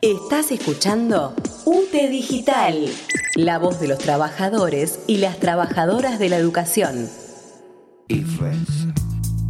Estás escuchando UTE Digital, la voz de los trabajadores y las trabajadoras de la educación. IFES.